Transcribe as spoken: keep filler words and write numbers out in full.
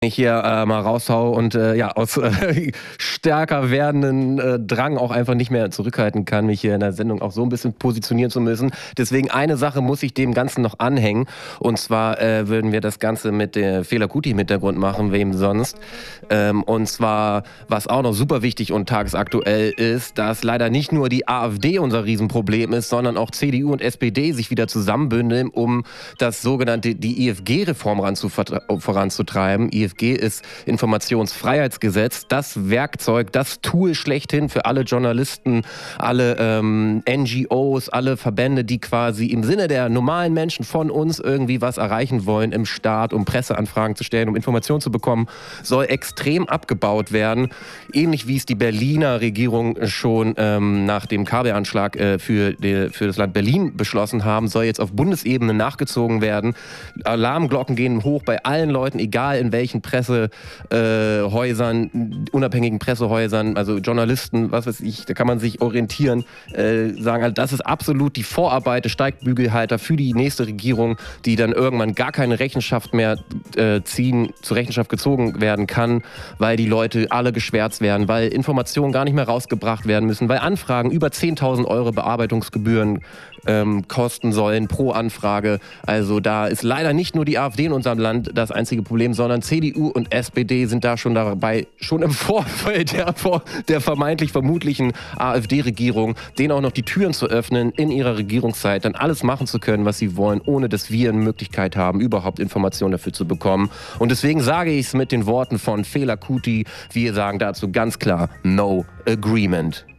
ich hier äh, mal raushau und äh, ja, aus äh, stärker werdenden äh, Drang auch einfach nicht mehr zurückhalten kann, mich hier in der Sendung auch so ein bisschen positionieren zu müssen. Deswegen eine Sache muss ich dem Ganzen noch anhängen, und zwar äh, würden wir das Ganze mit der Fela Kuti im Hintergrund machen, wem sonst. Ähm, und zwar, was auch noch super wichtig und tagesaktuell ist, dass leider nicht nur die AfD unser Riesenproblem ist, sondern auch C D U und S P D sich wieder zusammenbündeln, um das sogenannte, die I F G-Reform voranzutreiben. I F G ist Informationsfreiheitsgesetz, das Werkzeug, das Tool schlechthin für alle Journalisten, alle ähm, N G Os, alle Verbände, die quasi im Sinne der normalen Menschen von uns irgendwie was erreichen wollen im Staat, um Presseanfragen zu stellen, um Informationen zu bekommen, soll extrem abgebaut werden. Ähnlich wie es die Berliner Regierung schon ähm, nach dem Kabeleinschlag äh, für, die, für das Land Berlin beschlossen haben, soll jetzt auf Bundesebene nachgezogen werden. Alarmglocken gehen hoch bei allen Leuten, egal in welchen Pressehäusern, äh, unabhängigen Pressehäusern, also Journalisten, was weiß ich, da kann man sich orientieren, äh, sagen, also das ist absolut die Vorarbeit, der Steigbügelhalter für die nächste Regierung, die dann irgendwann gar keine Rechenschaft mehr äh, ziehen, zur Rechenschaft gezogen werden kann, weil die Leute alle geschwärzt werden, weil Informationen gar nicht mehr rausgebracht werden müssen, weil Anfragen über zehntausend Euro Bearbeitungsgebühren ähm, kosten sollen pro Anfrage. Also da ist leider nicht nur die AfD in unserem Land das einzige Problem, sondern C D U und S P D sind da schon dabei, schon im Vorfeld der, der vermeintlich vermutlichen AfD-Regierung, denen auch noch die Türen zu öffnen, in ihrer Regierungszeit dann alles machen zu können, was sie wollen, ohne dass wir eine Möglichkeit haben, überhaupt Informationen dafür zu bekommen. Und deswegen sage ich es mit den Worten von Fela Kuti, wir sagen dazu ganz klar, no agreement.